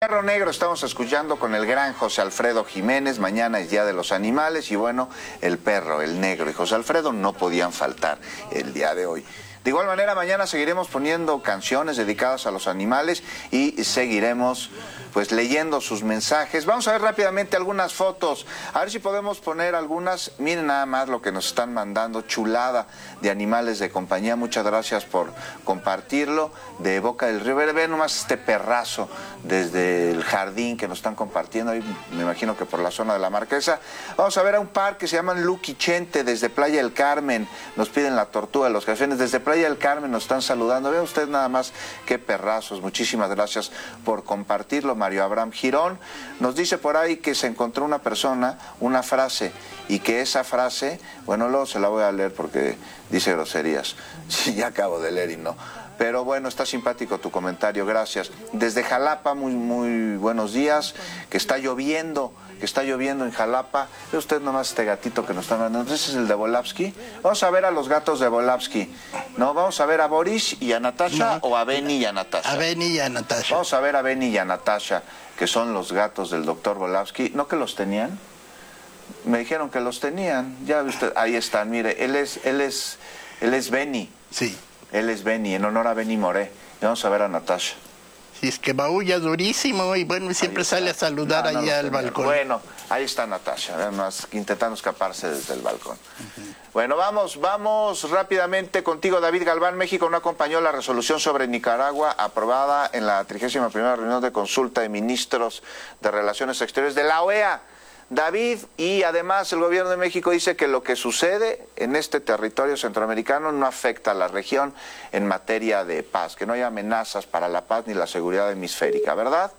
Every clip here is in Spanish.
Perro Negro estamos escuchando con el gran José Alfredo Jiménez. Mañana es Día de los Animales y bueno, el perro, el negro y José Alfredo no podían faltar el día de hoy. De igual manera, mañana seguiremos poniendo canciones dedicadas a los animales y seguiremos pues leyendo sus mensajes. Vamos a ver rápidamente algunas fotos, a ver si podemos poner algunas. Miren nada más lo que nos están mandando, chulada de animales de compañía. Muchas gracias por compartirlo. De Boca del Río, ve nomás este perrazo desde el jardín que nos están compartiendo, ahí me imagino que por la zona de la Marquesa. Vamos a ver a un par que se llaman Lucky Chente desde Playa del Carmen, nos piden la tortuga de los cafenes, desde Playa del Carmen nos están saludando. Vea usted nada más qué perrazos, muchísimas gracias por compartirlo. Mario Abraham Girón nos dice por ahí que se encontró una persona, una frase, y que esa frase, bueno, luego se la voy a leer porque dice groserías. Sí, ya acabo de leer y no. Pero bueno, está simpático tu comentario, gracias. Desde Jalapa, muy buenos días, que está lloviendo en Jalapa. Ve usted nomás este gatito que nos está mandando. ¿Ese es el de Volavsky? Vamos a ver a los gatos de Volavsky. No, vamos a ver a Boris y a Natasha, o a Benny y a Natasha. A Benny y a Natasha. Vamos a ver a Benny y a Natasha, que son los gatos del doctor Volavsky. ¿No que los tenían? Me dijeron que los tenían. Ya ve usted, ahí están, mire, él es Benny. Sí. Él es Benny, en honor a Benny Moré. Y vamos a ver a Natasha. Sí, es que maulla durísimo y bueno, siempre sale a saludar allá al balcón. Bueno, ahí está Natasha, además intentando escaparse desde el balcón. Bueno, vamos rápidamente contigo, David Galván. México no acompañó la resolución sobre Nicaragua aprobada en la 31ª reunión de consulta de ministros de Relaciones Exteriores de la OEA. David, y además el gobierno de México dice que lo que sucede en este territorio centroamericano no afecta a la región en materia de paz, que no hay amenazas para la paz ni la seguridad hemisférica, ¿verdad?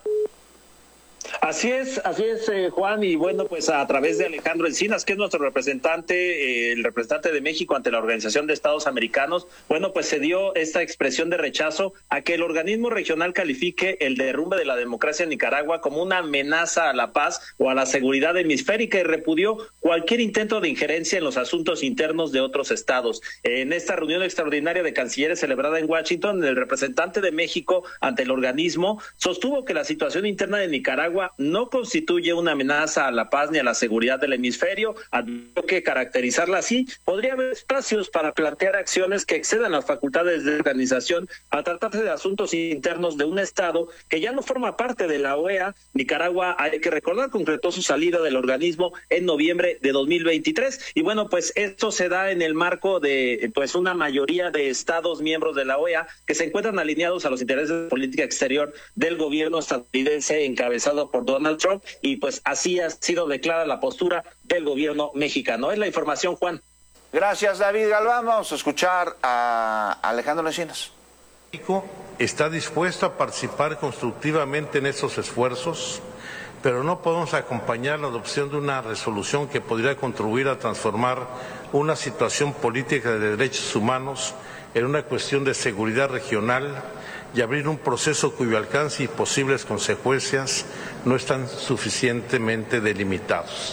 Así es, Juan, y bueno, pues a través de Alejandro Encinas, que es nuestro representante, el representante de México ante la Organización de Estados Americanos, bueno, pues se dio esta expresión de rechazo a que el organismo regional califique el derrumbe de la democracia en Nicaragua como una amenaza a la paz o a la seguridad hemisférica y repudió cualquier intento de injerencia en los asuntos internos de otros estados. En esta reunión extraordinaria de cancilleres celebrada en Washington, el representante de México ante el organismo sostuvo que la situación interna de Nicaragua no constituye una amenaza a la paz ni a la seguridad del hemisferio. Admitió que caracterizarla así podría haber espacios para plantear acciones que excedan las facultades de organización al tratarse de asuntos internos de un estado que ya no forma parte de la OEA. Nicaragua, hay que recordar, concretó su salida del organismo en noviembre de 2023 y bueno, pues esto se da en el marco de pues una mayoría de estados miembros de la OEA que se encuentran alineados a los intereses de política exterior del gobierno estadounidense encabezado por Donald Trump, y pues así ha sido declarada la postura del gobierno mexicano. Es la información, Juan. Gracias, David Galván. Vamos a escuchar a Alejandro Encinas. México está dispuesto a participar constructivamente en estos esfuerzos, pero no podemos acompañar la adopción de una resolución que podría contribuir a transformar una situación política de derechos humanos en una cuestión de seguridad regional y abrir un proceso cuyo alcance y posibles consecuencias no están suficientemente delimitados.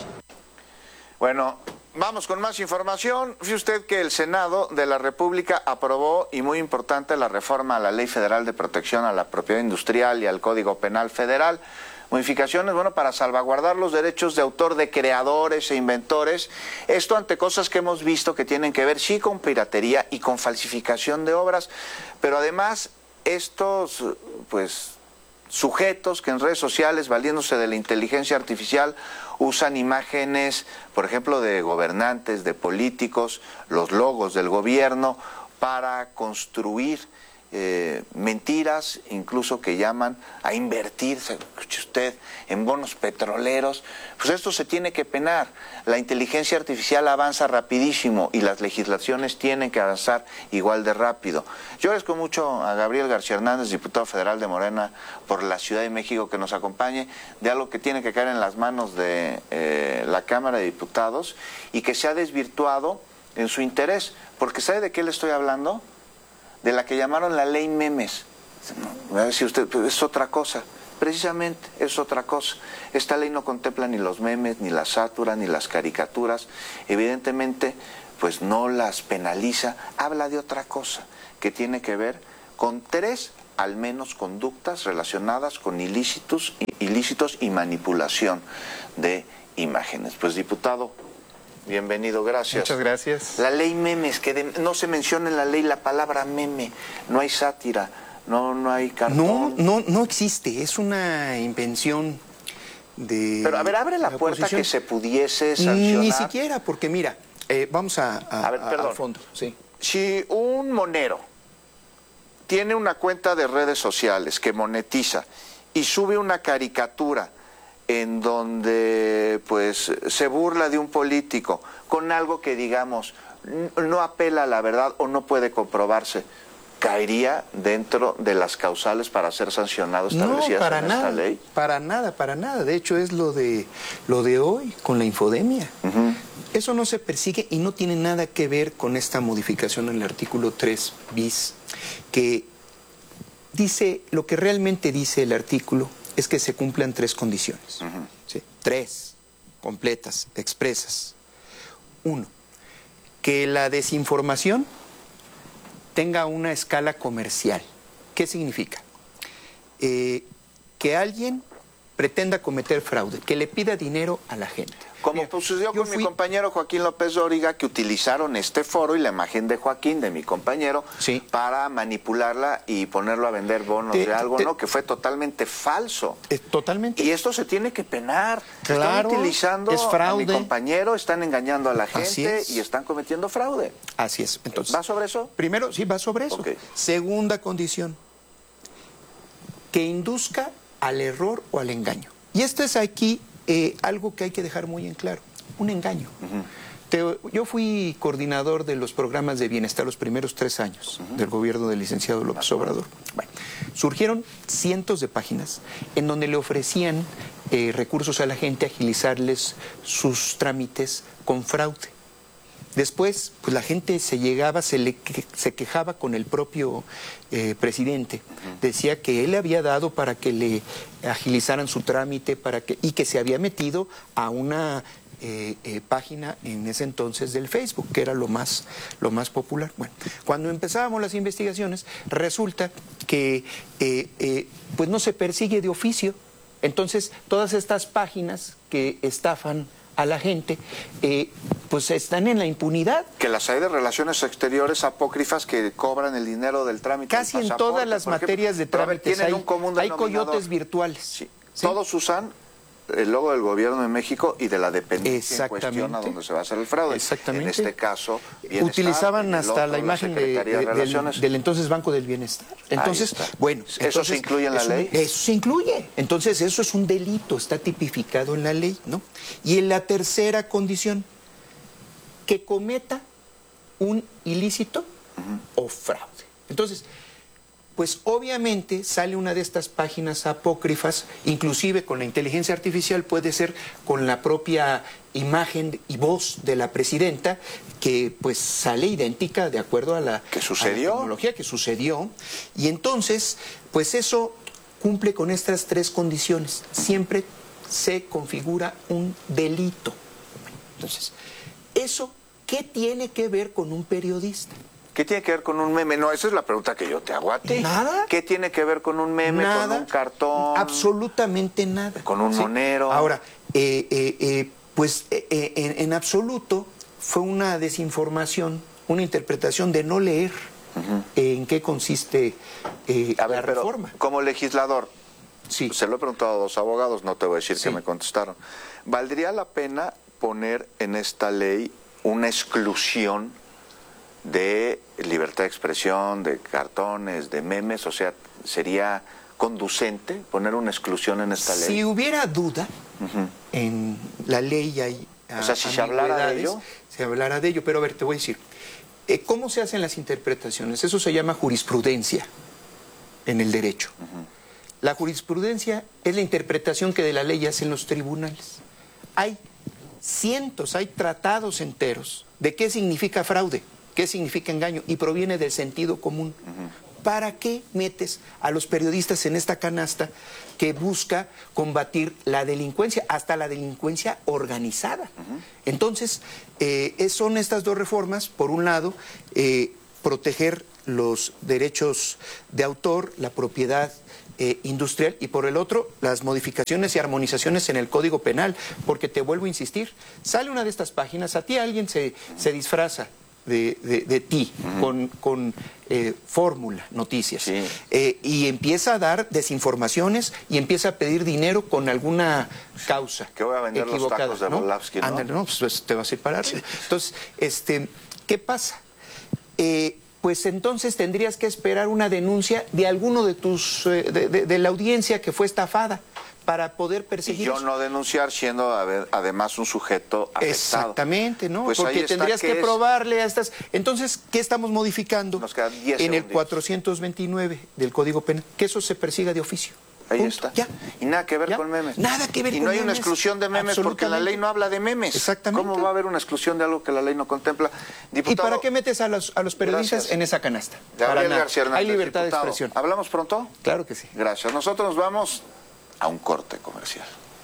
Bueno, vamos con más información. Fíjese usted que el Senado de la República aprobó, y muy importante, la reforma a la Ley Federal de Protección a la Propiedad Industrial y al Código Penal Federal. Modificaciones, bueno, para salvaguardar los derechos de autor de creadores e inventores. Esto ante cosas que hemos visto que tienen que ver, sí, con piratería y con falsificación de obras, pero además estos, pues, sujetos que en redes sociales, valiéndose de la inteligencia artificial, usan imágenes, por ejemplo, de gobernantes, de políticos, los logos del gobierno, para construir mentiras, incluso que llaman a invertir, escuche usted, en bonos petroleros. Pues esto se tiene que penar. La inteligencia artificial avanza rapidísimo y las legislaciones tienen que avanzar igual de rápido. Yo agradezco mucho a Gabriel García Hernández, diputado federal de Morena por la Ciudad de México, que nos acompañe de algo que tiene que caer en las manos de la Cámara de Diputados y que se ha desvirtuado en su interés. Porque ¿sabe de qué le estoy hablando? De la que llamaron la ley memes. A ver si usted, es otra cosa, precisamente es otra cosa. Esta ley no contempla ni los memes, ni la sátira, ni las caricaturas, evidentemente pues no las penaliza, habla de otra cosa, que tiene que ver con tres al menos conductas relacionadas con ilícitos y manipulación de imágenes. Pues, diputado, bienvenido, gracias. Muchas gracias. La ley memes, que no se menciona en la ley la palabra meme, no hay sátira, no hay cartón. No existe, es una invención de... Pero a ver, abre la puerta oposición. que se pudiese sancionar. Ni siquiera, porque mira, vamos a ver, perdón. al fondo. Sí. Si un monero tiene una cuenta de redes sociales que monetiza y sube una caricatura en donde pues se burla de un político con algo que digamos no apela a la verdad o no puede comprobarse, ¿caería dentro de las causales para ser sancionado establecidas en esta ley? Para nada. De hecho, es lo de hoy con la infodemia. Eso no se persigue y no tiene nada que ver con esta modificación en el artículo 3 bis, que dice, lo que realmente dice el artículo es que se cumplan 3 condiciones. ¿Sí? 3, completas, expresas. 1, que la desinformación tenga una escala comercial. ¿Qué significa? Que alguien pretenda cometer fraude, que le pida dinero a la gente. Como sucedió con mi compañero Joaquín López Dóriga, que utilizaron este foro y la imagen de Joaquín, de mi compañero, sí, para manipularla y ponerlo a vender bonos de algo, ¿no? Que fue totalmente falso. Totalmente. Y esto se tiene que penar. Claro, están utilizando es fraude. a mi compañero, están engañando a la gente y están cometiendo fraude. Así es. Entonces, ¿va sobre eso? Primero, sí, va sobre eso. Okay. Segunda condición, que induzca al error o al engaño. Y esto es aquí algo que hay que dejar muy en claro, un engaño. Yo fui coordinador de los programas de bienestar los primeros 3 años del gobierno del licenciado López Obrador. Bueno, surgieron cientos de páginas en donde le ofrecían recursos a la gente, agilizarles sus trámites con fraude. Después, pues la gente se quejaba con el propio presidente. Decía que él le había dado para que le agilizaran su trámite y que se había metido a una página en ese entonces del Facebook, que era lo más popular. Bueno, cuando empezábamos las investigaciones, resulta que pues no se persigue de oficio. Entonces, todas estas páginas que estafan a la gente, pues están en la impunidad. Que las hay de relaciones exteriores apócrifas que cobran el dinero del trámite. Casi en todas las materias de trámites hay coyotes virtuales. Sí. ¿Sí? Todos usan el logo del gobierno de México y de la dependencia en cuestión a donde se va a hacer el fraude. Exactamente. En este caso, utilizaban hasta la imagen del entonces Banco del Bienestar. Entonces, bueno, ¿eso se incluye en la ley? Eso se incluye. Entonces, eso es un delito, está tipificado en la ley, ¿no? Y en la tercera condición, que cometa un ilícito o fraude. Entonces, pues obviamente sale una de estas páginas apócrifas, inclusive con la inteligencia artificial, puede ser con la propia imagen y voz de la presidenta, que pues sale idéntica de acuerdo a la tecnología que sucedió. Y entonces, pues eso cumple con estas 3 condiciones. Siempre se configura un delito. Entonces, ¿eso qué tiene que ver con un periodista? ¿Qué tiene que ver con un meme? No, esa es la pregunta que yo te hago a ti. Nada. ¿Qué tiene que ver con un meme, nada, con un cartón? Absolutamente nada. ¿Con un monero? Ahora, pues en absoluto fue una desinformación, una interpretación de no leer en qué consiste la reforma. Pero como legislador, sí, se lo he preguntado a 2 abogados, no te voy a decir que me contestaron. ¿Valdría la pena poner en esta ley una exclusión de libertad de expresión, de cartones, de memes? O sea, ¿sería conducente poner una exclusión en esta ley? Si hubiera duda en la ley hay o sea, si se hablara de ello. Se hablara de ello, pero a ver, te voy a decir, ¿cómo se hacen las interpretaciones? Eso se llama jurisprudencia en el derecho. La jurisprudencia es la interpretación que de la ley hacen los tribunales. Hay tratados enteros de qué significa fraude, qué significa engaño, y proviene del sentido común. ¿Para qué metes a los periodistas en esta canasta que busca combatir la delincuencia, hasta la delincuencia organizada? Entonces, son estas 2 reformas. Por un lado, proteger los derechos de autor, la propiedad industrial, y por el otro, las modificaciones y armonizaciones en el Código Penal, porque te vuelvo a insistir, sale una de estas páginas, a ti alguien se disfraza de ti con fórmula, noticias, sí. Y empieza a dar desinformaciones y empieza a pedir dinero con alguna causa que voy a vender equivocada, los tacos de Volavsky, ¿no? No, pues te vas a ir parar. Sí. Entonces, ¿qué pasa? Pues entonces tendrías que esperar una denuncia de alguno de tus de la audiencia que fue estafada para poder perseguir. Y yo no denunciar siendo además un sujeto afectado. Exactamente, ¿no? Pues porque tendrías que probarle a estas. Entonces, ¿qué estamos modificando? Nos quedan 10 en el segundos. 429 del Código Penal, que eso se persiga de oficio. Ahí Punto. está. Ya. Y nada que ver ¿Ya? con memes. Nada que ver y con no hay memes. una exclusión de memes porque la ley no habla de memes. Exactamente. ¿Cómo va a haber una exclusión de algo que la ley no contempla? Diputado, ¿y para qué metes a los periodistas gracias. En esa canasta? Gabriel García Hernández, hay libertad diputado. de expresión. ¿Hablamos pronto? Claro que sí. Gracias. Nosotros nos vamos a un corte comercial.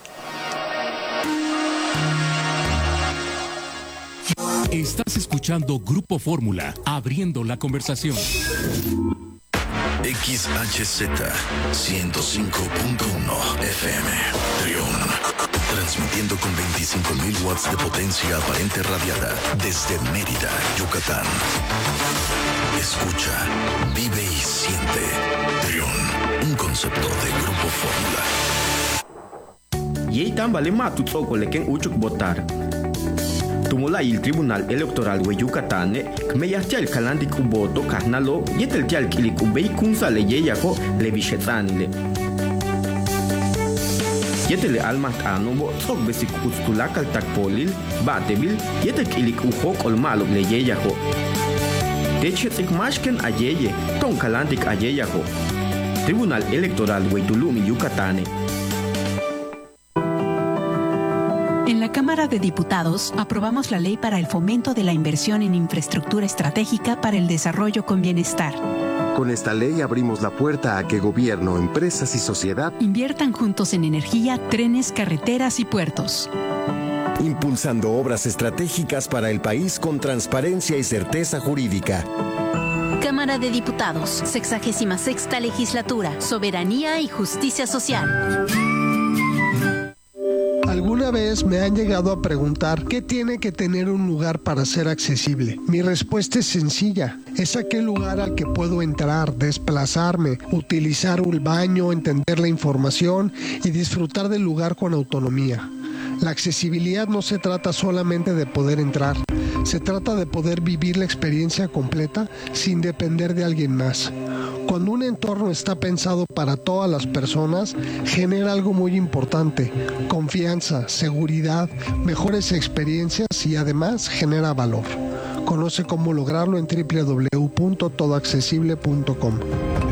Estás escuchando Grupo Fórmula, abriendo la conversación. XHZ 105.1 FM Trión, transmitiendo con 25.000 watts de potencia aparente radiada desde Mérida, Yucatán. Escucha, vive y siente Trión, un concepto de Grupo Fórmula. Yeitan valema tutsoko leken uchuk votar. Tumula il Tribunal Electoral de Yucatán, kmeyahtia el kalandi kuboto karnalo, yetel tial kilikubei kunsa le yeyako le bishetanile. Yetel almat anubo, sok besik ustulakal takpolil, batebil, yetel kilik uhok olmalo le yeyako. Techetsik mashken ayeye, ton kalantik ayeyako. Tribunal Electoral de Tulumi, Yucatán. En la Cámara de Diputados aprobamos la ley para el fomento de la inversión en infraestructura estratégica para el desarrollo con bienestar. Con esta ley abrimos la puerta a que gobierno, empresas y sociedad inviertan juntos en energía, trenes, carreteras y puertos. Impulsando obras estratégicas para el país con transparencia y certeza jurídica. Cámara de Diputados, 66ª Legislatura, Soberanía y Justicia Social. Alguna vez me han llegado a preguntar ¿qué tiene que tener un lugar para ser accesible? Mi respuesta es sencilla. Es aquel lugar al que puedo entrar, desplazarme, utilizar un baño, entender la información y disfrutar del lugar con autonomía. La accesibilidad no se trata solamente de poder entrar, se trata de poder vivir la experiencia completa sin depender de alguien más. Cuando un entorno está pensado para todas las personas, genera algo muy importante: confianza, seguridad, mejores experiencias y además genera valor. Conoce cómo lograrlo en www.todoaccesible.com.